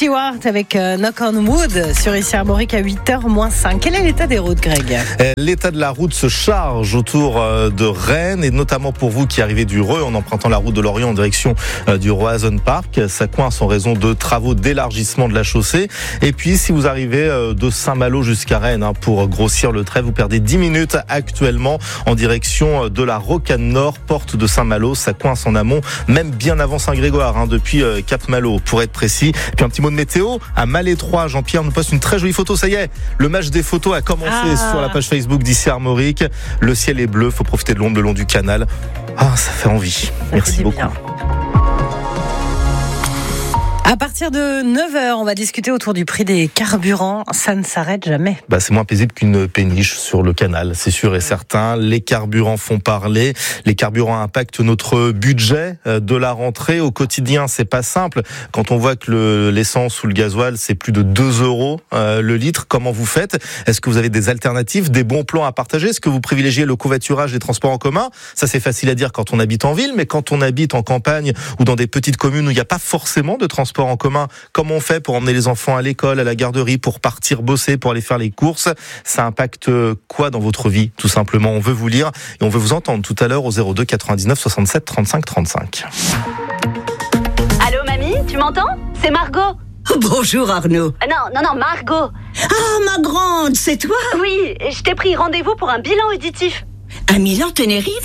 Stewart avec Knock on Wood sur ici Armorique à 8h-5. Quel est l'état des routes, Greg ? L'état de la route se charge autour de Rennes et notamment pour vous qui arrivez du Reux en empruntant la route de Lorient en direction du Roazhon Park. Ça coince en raison de travaux d'élargissement de la chaussée. Et puis si vous arrivez de Saint-Malo jusqu'à Rennes pour grossir le trait, vous perdez 10 minutes actuellement en direction de la Rocade Nord, porte de Saint-Malo. Ça coince en amont, même bien avant Saint-Grégoire, depuis Cap-Malo pour être précis. Puis un petit mot de météo, à Malétroit, Jean-Pierre nous poste une très jolie photo. Ça y est, le match des photos a commencé sur la page Facebook d'ici Armorique. Le ciel est bleu, faut profiter de l'ombre le long du canal. Ça fait envie. Merci beaucoup. À partir de 9h, on va discuter autour du prix des carburants. Ça ne s'arrête jamais. C'est moins paisible qu'une péniche sur le canal, c'est sûr et certain. Les carburants font parler. Les carburants impactent notre budget de la rentrée. Au quotidien, c'est pas simple. Quand on voit que l'essence ou le gasoil, c'est plus de 2 euros le litre, comment vous faites ? Est-ce que vous avez des alternatives, des bons plans à partager ? Est-ce que vous privilégiez le covoiturage, les transports en commun ? Ça, c'est facile à dire quand on habite en ville, mais quand on habite en campagne ou dans des petites communes où il n'y a pas forcément de transport en commun, comment on fait pour emmener les enfants à l'école, à la garderie, pour partir bosser, pour aller faire les courses ? Ça impacte quoi dans votre vie, tout simplement ? On veut vous lire et on veut vous entendre tout à l'heure au 02 99 67 35 35. Allô mamie, tu m'entends ? C'est Margot. Bonjour Arnaud. Non, Margot. Ah, ma grande, c'est toi ? Oui, je t'ai pris rendez-vous pour un bilan auditif. À Milan-Tenerife ?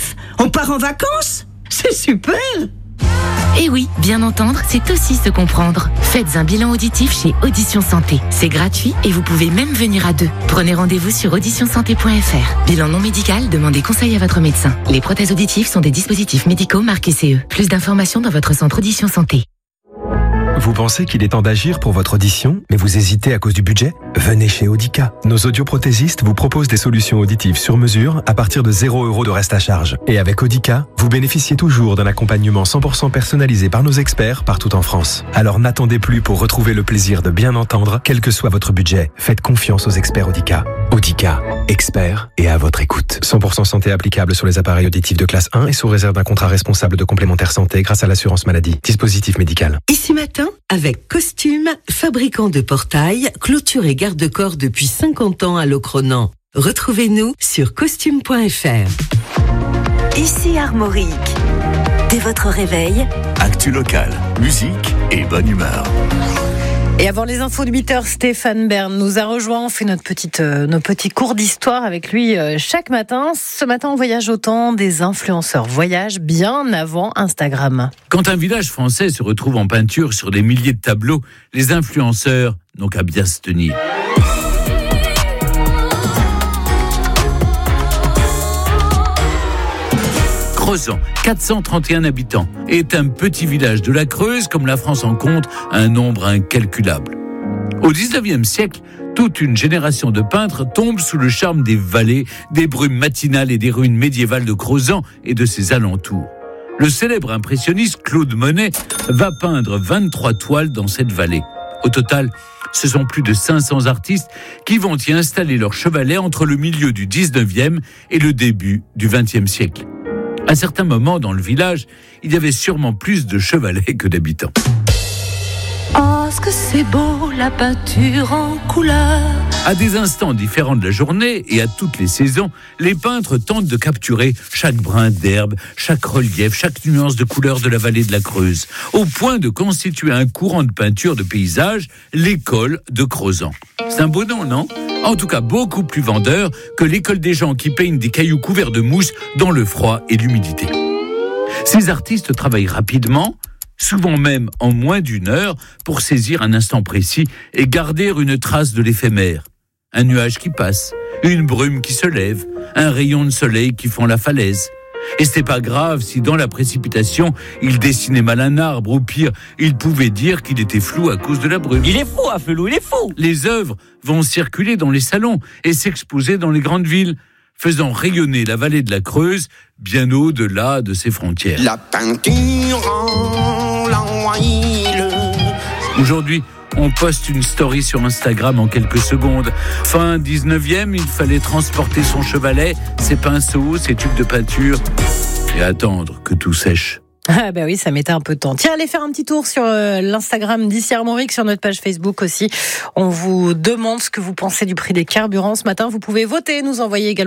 On part en vacances ? C'est super ! Et oui, bien entendre, c'est aussi se comprendre. Faites un bilan auditif chez Audition Santé. C'est gratuit et vous pouvez même venir à 2. Prenez rendez-vous sur auditionsanté.fr. Bilan non médical, demandez conseil à votre médecin. Les prothèses auditives sont des dispositifs médicaux marqués CE. Plus d'informations dans votre centre Audition Santé. Vous pensez qu'il est temps d'agir pour votre audition, mais vous hésitez à cause du budget ? Venez chez Audica. Nos audioprothésistes vous proposent des solutions auditives sur mesure à partir de 0 € de reste à charge. Et avec Audica, vous bénéficiez toujours d'un accompagnement 100% personnalisé par nos experts partout en France. Alors n'attendez plus pour retrouver le plaisir de bien entendre, quel que soit votre budget. Faites confiance aux experts Audica. Audica, experts et à votre écoute. 100% santé applicable sur les appareils auditifs de classe 1 et sous réserve d'un contrat responsable de complémentaire santé grâce à l'assurance maladie. Dispositif médical. Ici matin, avec Costume, fabricant de portails, clôture et garde-corps depuis 50 ans à Locronan. Retrouvez-nous sur costume.fr. Ici Armorique. Dès votre réveil, actu locale, musique et bonne humeur. Et avant les infos de 8h, Stéphane Bern nous a rejoint. On fait nos petits cours d'histoire avec lui chaque matin. Ce matin, on voyage au temps des influenceurs. Voyage bien avant Instagram. Quand un village français se retrouve en peinture sur des milliers de tableaux, les influenceurs n'ont qu'à bien se tenir. Crozant, 431 habitants, est un petit village de la Creuse, comme la France en compte un nombre incalculable. Au 19e siècle, toute une génération de peintres tombe sous le charme des vallées, des brumes matinales et des ruines médiévales de Crozant et de ses alentours. Le célèbre impressionniste Claude Monet va peindre 23 toiles dans cette vallée. Au total, ce sont plus de 500 artistes qui vont y installer leur chevalet entre le milieu du 19e et le début du 20e siècle. À certains moments, dans le village, il y avait sûrement plus de chevalets que d'habitants. Oh, ce que c'est beau, la peinture en couleur. À des instants différents de la journée et à toutes les saisons, les peintres tentent de capturer chaque brin d'herbe, chaque relief, chaque nuance de couleur de la vallée de la Creuse, au point de constituer un courant de peinture de paysage, l'école de Crozant. C'est un beau nom, non ? En tout cas, beaucoup plus vendeur que l'école des gens qui peignent des cailloux couverts de mousse dans le froid et l'humidité. Ces artistes travaillent rapidement, souvent même en moins d'une heure, pour saisir un instant précis et garder une trace de l'éphémère. Un nuage qui passe, une brume qui se lève, un rayon de soleil qui fend la falaise. Et c'était pas grave si dans la précipitation, il dessinait mal un arbre, ou pire, il pouvait dire qu'il était flou à cause de la brume. Il est fou, Afelou, il est fou. Les œuvres vont circuler dans les salons et s'exposer dans les grandes villes, faisant rayonner la vallée de la Creuse bien au-delà de ses frontières. La peinture en l'huile. Aujourd'hui, on poste une story sur Instagram en quelques secondes. Fin 19e, il fallait transporter son chevalet, ses pinceaux, ses tubes de peinture et attendre que tout sèche. Ah bah oui, ça mettait un peu de temps. Tiens, allez faire un petit tour sur l'Instagram d'Ici Armorique, sur notre page Facebook aussi. On vous demande ce que vous pensez du prix des carburants ce matin. Vous pouvez voter, nous envoyer également